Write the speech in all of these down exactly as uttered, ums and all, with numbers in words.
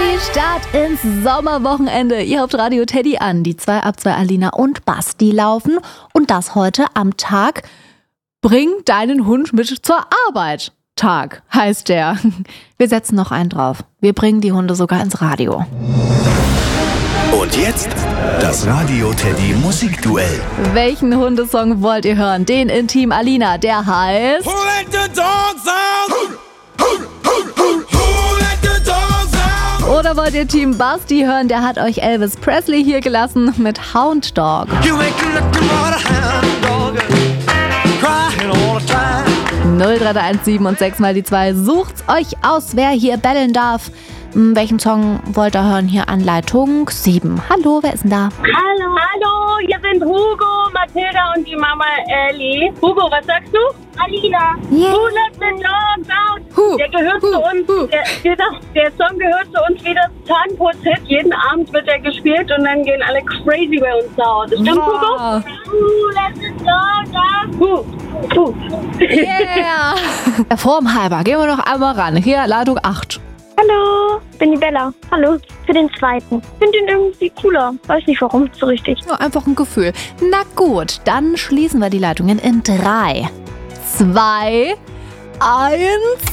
Happy Start ins Sommerwochenende. Ihr habt Radio Teddy an. Die zwei ab zwei Alina und Basti laufen. Und das heute am Tag Bring deinen Hund mit zur Arbeit. Tag heißt der. Wir setzen noch einen drauf. Wir bringen die Hunde sogar ins Radio. Und jetzt das Radio Teddy Musikduell. Welchen Hundesong wollt ihr hören? Den in Team Alina, der heißt... Who let the dogs out? Who, who, who, who, who let the dogs out? Oder wollt ihr Team Basti hören? Der hat euch Elvis Presley hier gelassen mit Hound Dog. You ain't looking what a hound dog is, crying all the time. null drei eins sieben und sechs mal die zwei. Sucht's euch aus, wer hier bellen darf. Welchen Song wollt ihr hören? Hier Anleitung sieben. Hallo, wer ist denn da? Hallo. Hallo, hier sind Hugo, Mathilda und die Mama Ellie. Hugo, was sagst du? Alina. Yeah. Who let the dogs out? Hu, Der gehört hu, zu uns. hu. Der, der, der Song gehört zu uns wie das Zahnputz-Hit. Jeden Abend wird er gespielt und dann gehen alle crazy bei uns zu Hause. Stimmt, Wow. Hugo? Who let the dogs out? Hu, hu. Yeah! Der Form halber, gehen wir noch einmal ran. Hier Leitung acht. Hallo, bin die Bella. Hallo, für den zweiten. Finde ihn irgendwie cooler. Weiß nicht warum, so richtig. Nur einfach ein Gefühl. Na gut, dann schließen wir die Leitungen in drei, zwei, eins.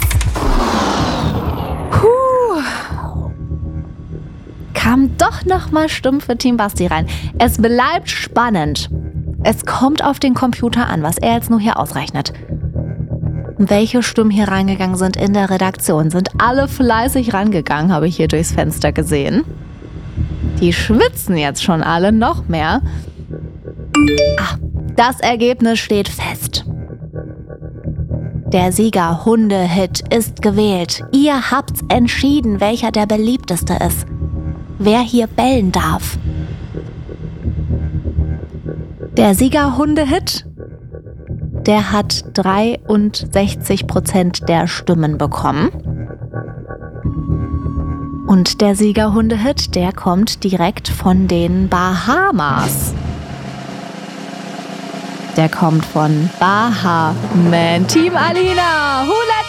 Puh. Kam doch noch mal stumpf für Team Basti rein. Es bleibt spannend. Es kommt auf den Computer an, was er jetzt nur hier ausrechnet. Welche Stimmen hier reingegangen sind in der Redaktion, sind alle fleißig rangegangen, habe ich hier durchs Fenster gesehen. Die schwitzen jetzt schon alle noch mehr. Ah, das Ergebnis steht fest. Der Sieger Hunde-Hit ist gewählt. Ihr habt's entschieden, welcher der beliebteste ist. Wer hier bellen darf. Der Sieger Hunde-Hit, der hat dreiundsechzig Prozent der Stimmen bekommen. Und der Sieger Hunde-Hit, der kommt direkt von den Bahamas. Der kommt von Bahaman. Team Alina, who let